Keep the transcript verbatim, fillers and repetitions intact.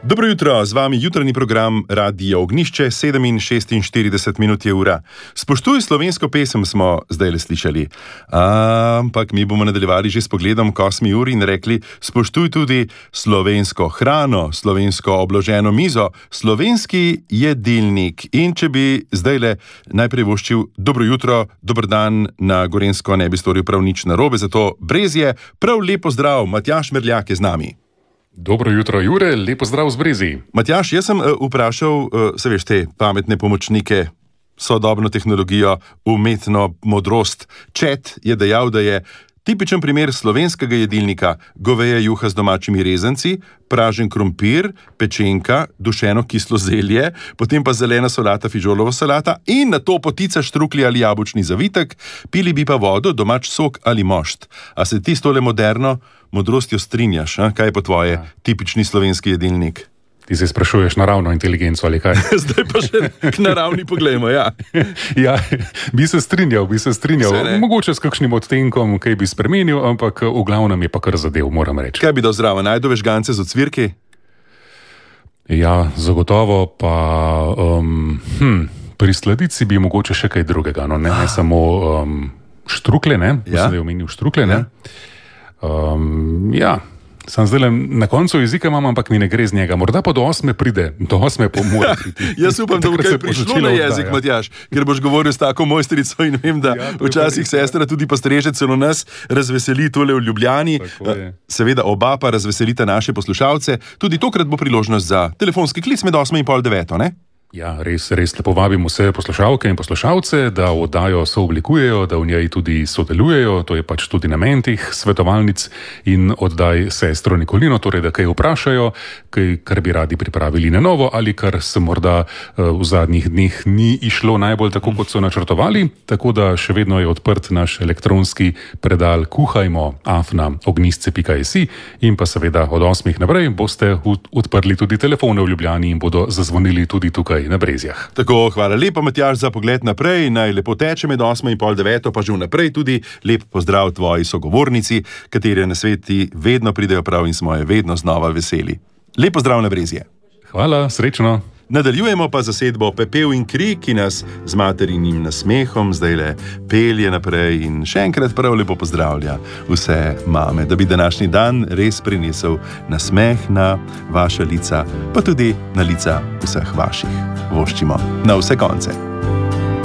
Dobro jutro, z vami jutranji program Radio Ognjišče, sedem in šestinštirideset minut je ura. Spoštuj slovensko pesem smo zdaj le slišali. Ampak mi bomo nadaljevali že s pogledom k osmi uri in rekli, spoštuj tudi slovensko hrano, slovensko obloženo mizo, slovenski jedilnik. In če bi zdaj le najprej voščil dobro jutro, dober dan na Gorenjsko, ne bi storil prav nič narobe, zato Brezje, prav lepo zdrav, Matjaž Merljak je z nami. Dobro jutro, Jure, lepo zdrav z Brezij. Matjaž, jaz sem uh, vprašal, uh, se veš, te pametne pomočnike, sodobno tehnologijo, umetno modrost. Chat je dejal, da je tipičen primer slovenskega jedilnika goveja juha z domačimi rezanci, pražen krompir, pečenka, dušeno kislo zelje, potem pa zelena solata, fižolova solata in nato potica, štruklji ali jabolčni zavitek, pili bi pa vodo, domač sok ali mošt. A se ti s tole moderno modrostjo strinjaš, a? Kaj je po tvoje ja. tipični slovenski jedilnik? Ti se sprašuješ naravno inteligenco ali kaj? Zdaj pa še k naravni poglejmo, ja. Ja, bi se strinjal, bi se strinjal. Se mogoče s kakšnim odtenkom, kaj bi spremenil, ampak v glavnem je pa kar zadev, moram reči. Kaj bi dal zraven? Najdove žgance z ocvirki? Ja, zagotovo pa um, hm, pri sladici bi mogoče še kaj drugega, no ne, ne samo um, štrukle, ne? Ja. Mislim, da je omenil štrukle, ne? Ja. Um, ja. Sam zdaj na koncu jezika imam, ampak mi ne gre z njega. Morda pa do osme pride, do osme pa mora priti. Jaz upam, da bo kaj prišlo na jezik, da, ja. Matjaž, ker boš govoril s tako mojstrico in vem, da ja, včasih sestra tudi pa streže celo nas razveseli tole v Ljubljani. Seveda oba pa razveselita naše poslušalce. Tudi tokrat bo priložnost za telefonski klic med osmo in pol deveto, ne? Ja, res, res lepo vabim vse poslušalke in poslušalce, da oddajo sooblikujejo, da v njej tudi sodelujejo, to je pač tudi namen teh svetovalnic in oddaj sestro Nikolino, torej da kaj vprašajo, kaj, kar bi radi pripravili na novo ali kar se morda uh, v zadnjih dneh ni išlo najbolj tako, kot so načrtovali, tako da še vedno je odprt naš elektronski predal kuhajmo afna ognjisce pika si in pa seveda od osmih naprej boste odprli tudi telefone v Ljubljani in bodo zazvonili tudi tukaj na Brezjah. Tako, hvala lepa, Matjaž, za pogled naprej. Naj lepo teče med osmo in pol deveto, pa že vnaprej tudi lep pozdrav tvoji sogovornici, kateri na sveti vedno pridejo prav in smo je vedno znova veseli. Lep pozdrav na Brezje. Hvala, srečno. Nadaljujemo pa zasedbo Pepel in kri, ki nas z materinim nasmehom zdajle pelje naprej in še enkrat prav lepo pozdravlja vse mame, da bi današnji dan res prinesel nasmeh na vaša lica, pa tudi na lica vseh vaših. Voščimo na vse konce.